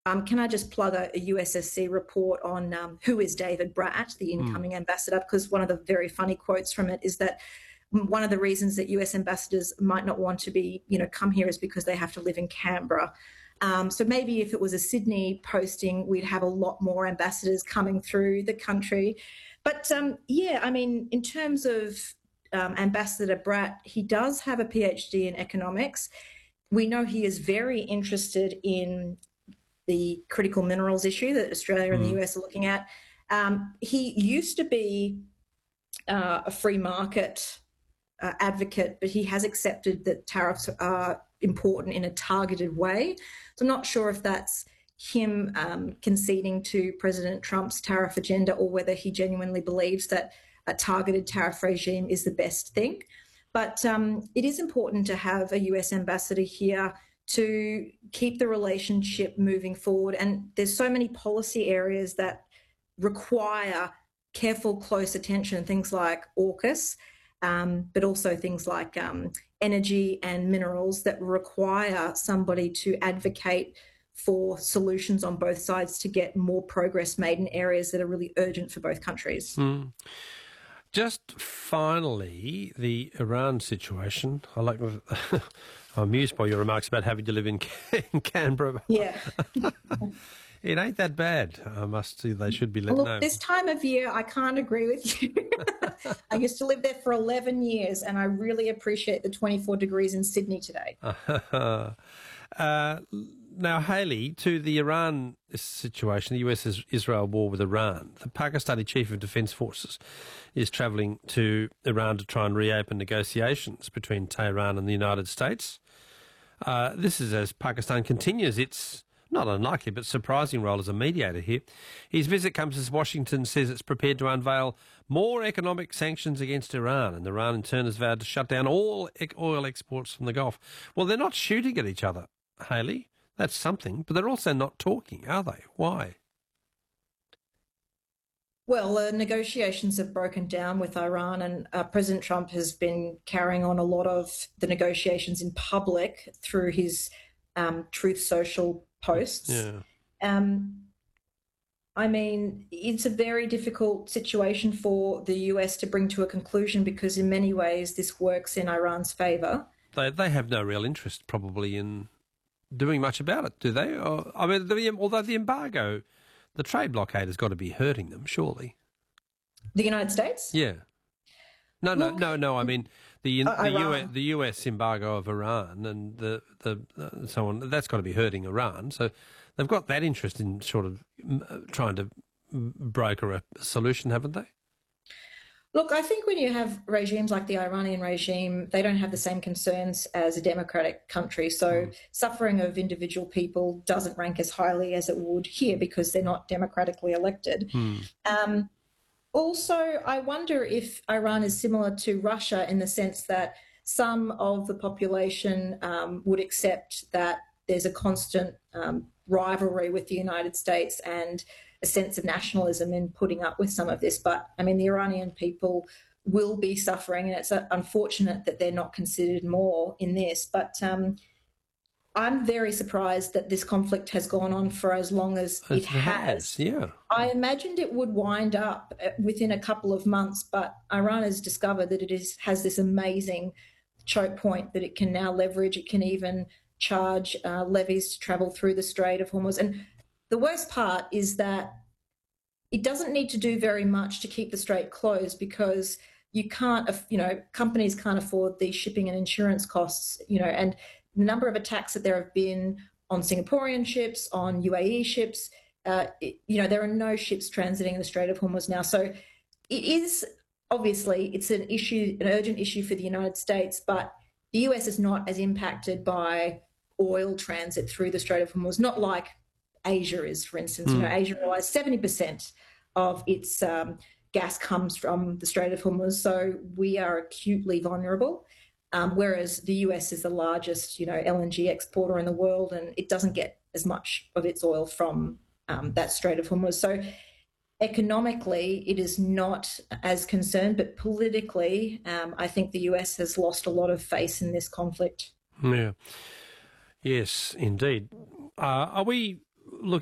Can I just plug a USSC report on who is David Bratt, the incoming ambassador? Because one of the very funny quotes from it is that one of the reasons that US ambassadors might not want to be, come here is because they have to live in Canberra. So maybe if it was a Sydney posting, we'd have a lot more ambassadors coming through the country. But in terms of Ambassador Bratt, he does have a PhD in economics. We know he is very interested in the critical minerals issue that Australia and the US are looking at. He used to be a free market advocate, but he has accepted that tariffs are important in a targeted way. So I'm not sure if that's him conceding to President Trump's tariff agenda or whether he genuinely believes that a targeted tariff regime is the best thing. But it is important to have a US ambassador here to keep the relationship moving forward. And there's so many policy areas that require careful, close attention, things like AUKUS, but also things like energy and minerals that require somebody to advocate for solutions on both sides to get more progress made in areas that are really urgent for both countries. Just finally, the Iran situation. I'm amused by your remarks about having to live in Canberra. Yeah. It ain't that bad. I must say they should be let know. This time of year, I can't agree with you. I used to live there for 11 years, and I really appreciate the 24 degrees in Sydney today. Now, Hayley, to the Iran situation, the US-Israel war with Iran, the Pakistani Chief of Defence Forces is travelling to Iran to try and reopen negotiations between Tehran and the United States. This is as Pakistan continues its not unlikely but surprising role as a mediator here. His visit comes as Washington says it's prepared to unveil more economic sanctions against Iran, and Iran in turn has vowed to shut down all oil exports from the Gulf. Well, they're not shooting at each other, Hayley. That's something, but they're also not talking, are they? Why? Well, negotiations have broken down with Iran, and President Trump has been carrying on a lot of the negotiations in public through his Truth Social posts. Yeah. It's a very difficult situation for the US to bring to a conclusion because in many ways this works in Iran's favour. They have no real interest probably in doing much about it, do they? Although the embargo, the trade blockade has got to be hurting them, surely. The United States? Yeah. No. I mean the US embargo of Iran and the so on. That's got to be hurting Iran. So they've got that interest in sort of trying to broker a solution, haven't they? Look, I think when you have regimes like the Iranian regime, they don't have the same concerns as a democratic country. So suffering of individual people doesn't rank as highly as it would here because they're not democratically elected. Also, I wonder if Iran is similar to Russia in the sense that some of the population would accept that there's a constant rivalry with the United States and a sense of nationalism in putting up with some of this. But, the Iranian people will be suffering, and it's unfortunate that they're not considered more in this. But I'm very surprised that this conflict has gone on for as long as it has. Yeah. I imagined it would wind up within a couple of months, but Iran has discovered that it has this amazing choke point that it can now leverage. It can even charge levies to travel through the Strait of Hormuz. And the worst part is that it doesn't need to do very much to keep the strait closed because you can't, companies can't afford the shipping and insurance costs, and the number of attacks that there have been on Singaporean ships, on UAE ships, there are no ships transiting the Strait of Hormuz now. So it is, obviously, it's an urgent issue for the United States, but the US is not as impacted by oil transit through the Strait of Hormuz, not like Asia is, for instance. Asia relies 70% of its gas comes from the Strait of Hormuz, so we are acutely vulnerable. Whereas the US is the largest, LNG exporter in the world, and it doesn't get as much of its oil from that Strait of Hormuz. So economically, it is not as concerned, but politically, I think the US has lost a lot of face in this conflict. Yeah. Yes, indeed. Are we